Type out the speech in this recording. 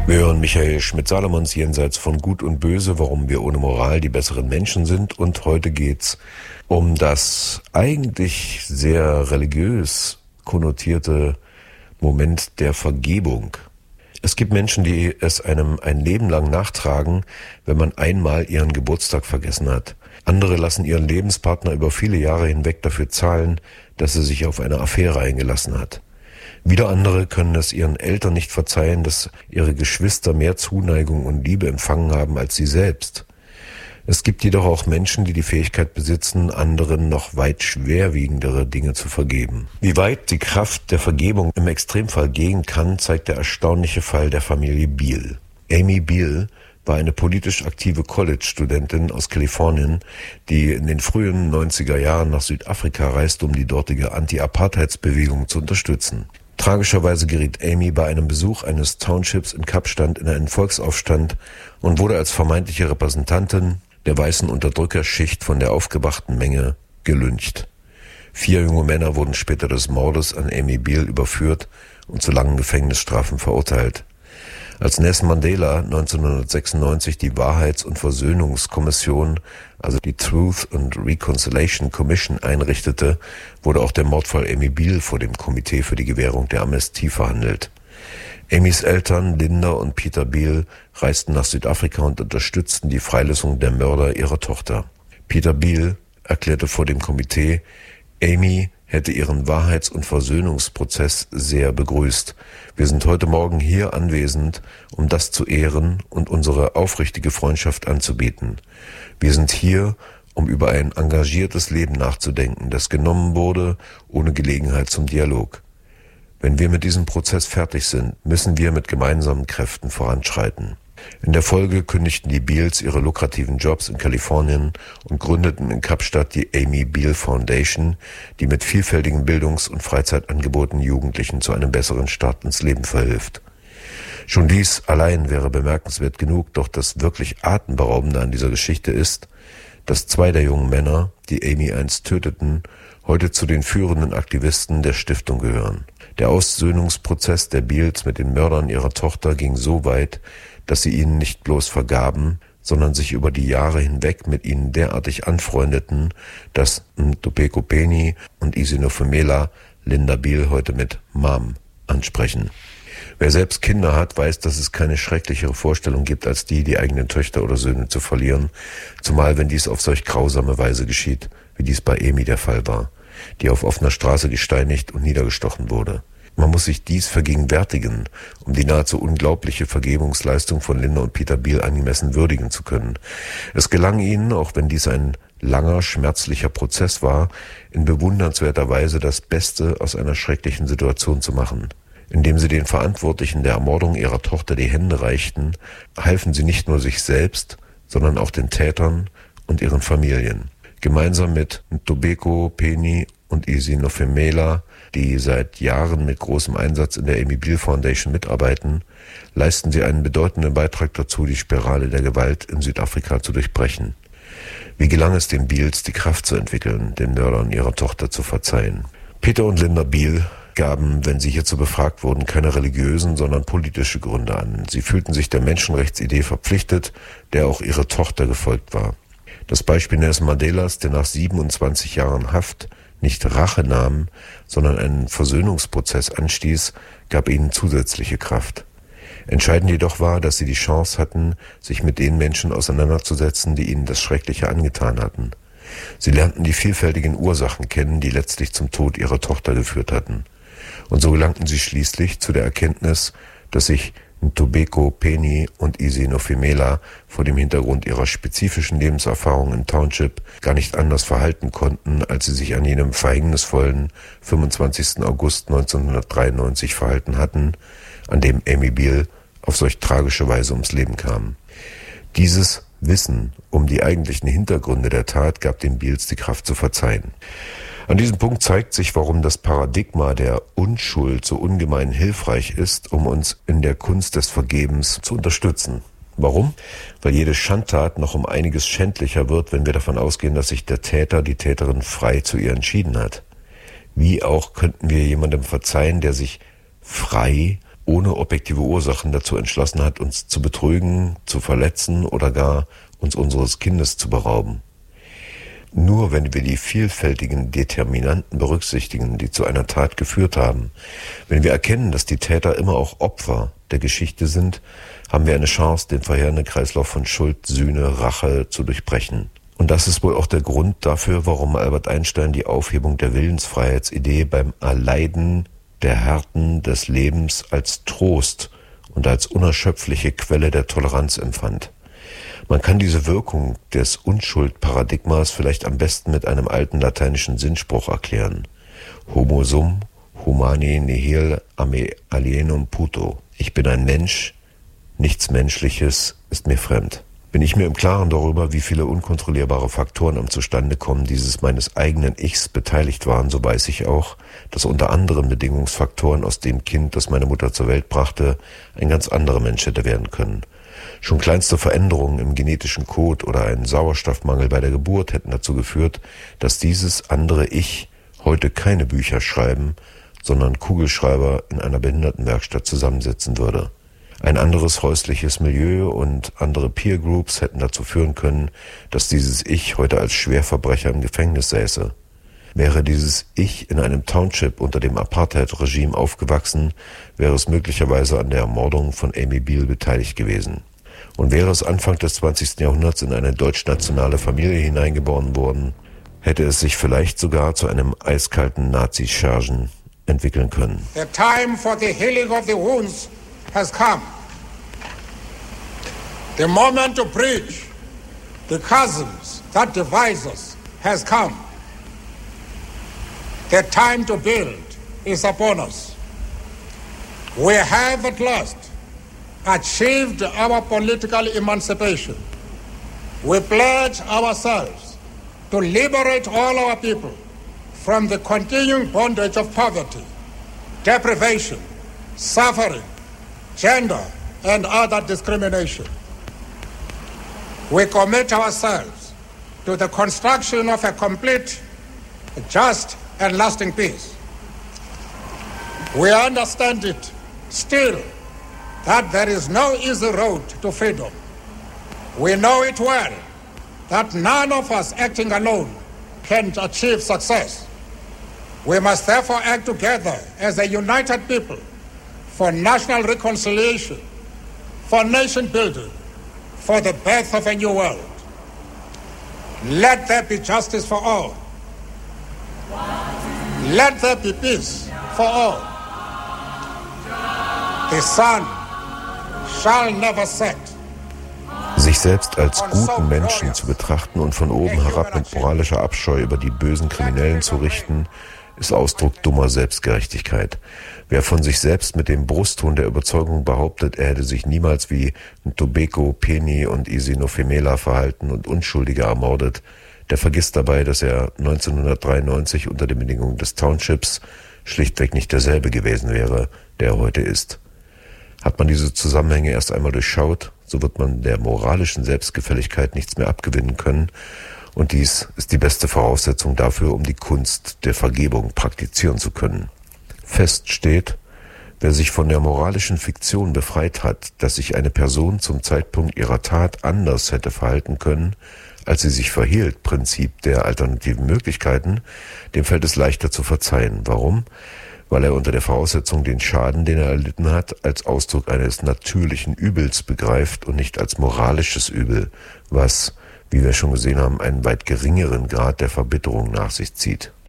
Wir hören Michael Schmidt-Salomons Jenseits von Gut und Böse, warum wir ohne Moral die besseren Menschen sind. Und heute geht's um das eigentlich sehr religiös konnotierte Moment der Vergebung. Es gibt Menschen, die es einem ein Leben lang nachtragen, wenn man einmal ihren Geburtstag vergessen hat. Andere lassen ihren Lebenspartner über viele Jahre hinweg dafür zahlen, dass er sich auf eine Affäre eingelassen hat. Wieder andere können es ihren Eltern nicht verzeihen, dass ihre Geschwister mehr Zuneigung und Liebe empfangen haben als sie selbst. Es gibt jedoch auch Menschen, die die Fähigkeit besitzen, anderen noch weit schwerwiegendere Dinge zu vergeben. Wie weit die Kraft der Vergebung im Extremfall gehen kann, zeigt der erstaunliche Fall der Familie Beale. Amy Beale war eine politisch aktive College-Studentin aus Kalifornien, die in den frühen 90er Jahren nach Südafrika reiste, um die dortige Anti-Apartheidsbewegung zu unterstützen. Tragischerweise geriet Amy bei einem Besuch eines Townships in Kapstadt in einen Volksaufstand und wurde als vermeintliche Repräsentantin der weißen Unterdrückerschicht von der aufgebrachten Menge gelyncht. 4 junge Männer wurden später des Mordes an Amy Beale überführt und zu langen Gefängnisstrafen verurteilt. Als Nelson Mandela 1996 die Wahrheits- und Versöhnungskommission, also die Truth and Reconciliation Commission, einrichtete, wurde auch der Mordfall Amy Beale vor dem Komitee für die Gewährung der Amnestie verhandelt. Amys Eltern, Linda und Peter Beale, reisten nach Südafrika und unterstützten die Freilassung der Mörder ihrer Tochter. Peter Beale erklärte vor dem Komitee, Amy hätte ihren Wahrheits- und Versöhnungsprozess sehr begrüßt. Wir sind heute Morgen hier anwesend, um das zu ehren und unsere aufrichtige Freundschaft anzubieten. Wir sind hier, um über ein engagiertes Leben nachzudenken, das genommen wurde, ohne Gelegenheit zum Dialog. Wenn wir mit diesem Prozess fertig sind, müssen wir mit gemeinsamen Kräften voranschreiten. In der Folge kündigten die Beales ihre lukrativen Jobs in Kalifornien und gründeten in Kapstadt die Amy Beale Foundation, die mit vielfältigen Bildungs- und Freizeitangeboten Jugendlichen zu einem besseren Start ins Leben verhilft. Schon dies allein wäre bemerkenswert genug, doch das wirklich Atemberaubende an dieser Geschichte ist, dass 2 der jungen Männer, die Amy einst töteten, heute zu den führenden Aktivisten der Stiftung gehören. Der Aussöhnungsprozess der Beales mit den Mördern ihrer Tochter ging so weit, dass sie ihnen nicht bloß vergaben, sondern sich über die Jahre hinweg mit ihnen derartig anfreundeten, dass Ntobeko Peni und Isinofemela Linda Beale heute mit Mom ansprechen. Wer selbst Kinder hat, weiß, dass es keine schrecklichere Vorstellung gibt, als die eigenen Töchter oder Söhne zu verlieren, zumal wenn dies auf solch grausame Weise geschieht, wie dies bei Amy der Fall war, die auf offener Straße gesteinigt und niedergestochen wurde. Man muss sich dies vergegenwärtigen, um die nahezu unglaubliche Vergebungsleistung von Linda und Peter Beale angemessen würdigen zu können. Es gelang ihnen, auch wenn dies ein langer, schmerzlicher Prozess war, in bewundernswerter Weise das Beste aus einer schrecklichen Situation zu machen. Indem sie den Verantwortlichen der Ermordung ihrer Tochter die Hände reichten, halfen sie nicht nur sich selbst, sondern auch den Tätern und ihren Familien. Gemeinsam mit Ntobeko Peni und Isinofemela, die seit Jahren mit großem Einsatz in der Amy Beale Foundation mitarbeiten, leisten sie einen bedeutenden Beitrag dazu, die Spirale der Gewalt in Südafrika zu durchbrechen. Wie gelang es den Beales, die Kraft zu entwickeln, den Mördern ihrer Tochter zu verzeihen? Peter und Linda Beale gaben, wenn sie hierzu befragt wurden, keine religiösen, sondern politische Gründe an. Sie fühlten sich der Menschenrechtsidee verpflichtet, der auch ihre Tochter gefolgt war. Das Beispiel Nelson Mandelas, der nach 27 Jahren Haft nicht Rache nahm, sondern einen Versöhnungsprozess anstieß, gab ihnen zusätzliche Kraft. Entscheidend jedoch war, dass sie die Chance hatten, sich mit den Menschen auseinanderzusetzen, die ihnen das Schreckliche angetan hatten. Sie lernten die vielfältigen Ursachen kennen, die letztlich zum Tod ihrer Tochter geführt hatten. Und so gelangten sie schließlich zu der Erkenntnis, dass sich Ntobeko Peni und Isinofemela vor dem Hintergrund ihrer spezifischen Lebenserfahrung im Township gar nicht anders verhalten konnten, als sie sich an jenem verhängnisvollen 25. August 1993 verhalten hatten, an dem Amy Beale auf solch tragische Weise ums Leben kam. Dieses Wissen um die eigentlichen Hintergründe der Tat gab den Beales die Kraft zu verzeihen. An diesem Punkt zeigt sich, warum das Paradigma der Unschuld so ungemein hilfreich ist, um uns in der Kunst des Vergebens zu unterstützen. Warum? Weil jede Schandtat noch um einiges schändlicher wird, wenn wir davon ausgehen, dass sich der Täter, die Täterin frei zu ihr entschieden hat. Wie auch könnten wir jemandem verzeihen, der sich frei ohne objektive Ursachen dazu entschlossen hat, uns zu betrügen, zu verletzen oder gar uns unseres Kindes zu berauben. Nur wenn wir die vielfältigen Determinanten berücksichtigen, die zu einer Tat geführt haben, wenn wir erkennen, dass die Täter immer auch Opfer der Geschichte sind, haben wir eine Chance, den verheerenden Kreislauf von Schuld, Sühne, Rache zu durchbrechen. Und das ist wohl auch der Grund dafür, warum Albert Einstein die Aufhebung der Willensfreiheitsidee beim Erleiden der Härten des Lebens als Trost und als unerschöpfliche Quelle der Toleranz empfand. Man kann diese Wirkung des Unschuldparadigmas vielleicht am besten mit einem alten lateinischen Sinnspruch erklären. Homo sum, humani nihil ame alienum puto. Ich bin ein Mensch, nichts Menschliches ist mir fremd. Bin ich mir im Klaren darüber, wie viele unkontrollierbare Faktoren am Zustandekommen dieses meines eigenen Ichs beteiligt waren, so weiß ich auch, dass unter anderen Bedingungsfaktoren aus dem Kind, das meine Mutter zur Welt brachte, ein ganz anderer Mensch hätte werden können. Schon kleinste Veränderungen im genetischen Code oder ein Sauerstoffmangel bei der Geburt hätten dazu geführt, dass dieses andere Ich heute keine Bücher schreiben, sondern Kugelschreiber in einer Behindertenwerkstatt zusammensetzen würde. Ein anderes häusliches Milieu und andere Peer Groups hätten dazu führen können, dass dieses Ich heute als Schwerverbrecher im Gefängnis säße. Wäre dieses Ich in einem Township unter dem Apartheid-Regime aufgewachsen, wäre es möglicherweise an der Ermordung von Amy Beale beteiligt gewesen. Und wäre es Anfang des 20. Jahrhunderts in eine deutsch-nationale Familie hineingeboren worden, hätte es sich vielleicht sogar zu einem eiskalten Nazi-Chargen entwickeln können. The time for the healing of the wounds has come. The moment to bridge the chasms that divide us has come. The time to build is upon us. We have at last achieved our political emancipation. We pledge ourselves to liberate all our people from the continuing bondage of poverty, deprivation, suffering, gender, and other discrimination. We commit ourselves to the construction of a complete, just, and lasting peace. We understand it still that there is no easy road to freedom. We know it well that none of us acting alone can achieve success. We must therefore act together as a united people for national reconciliation, for nation building, for the birth of a new world. Let there be justice for all. Let there be peace for all. The sun shall never set. Sich selbst als guten Menschen zu betrachten und von oben herab mit moralischer Abscheu über die bösen Kriminellen zu richten, ist Ausdruck dummer Selbstgerechtigkeit. Wer von sich selbst mit dem Brustton der Überzeugung behauptet, er hätte sich niemals wie Ntobeko, Peni und Isinofemela verhalten und Unschuldige ermordet, der vergisst dabei, dass er 1993 unter den Bedingungen des Townships schlichtweg nicht derselbe gewesen wäre, der er heute ist. Hat man diese Zusammenhänge erst einmal durchschaut, so wird man der moralischen Selbstgefälligkeit nichts mehr abgewinnen können, und dies ist die beste Voraussetzung dafür, um die Kunst der Vergebung praktizieren zu können. Fest steht, wer sich von der moralischen Fiktion befreit hat, dass sich eine Person zum Zeitpunkt ihrer Tat anders hätte verhalten können, als sie sich verhielt, Prinzip der alternativen Möglichkeiten, dem fällt es leichter zu verzeihen. Warum? Weil er unter der Voraussetzung den Schaden, den er erlitten hat, als Ausdruck eines natürlichen Übels begreift und nicht als moralisches Übel, was, wie wir schon gesehen haben, einen weit geringeren Grad der Verbitterung nach sich zieht.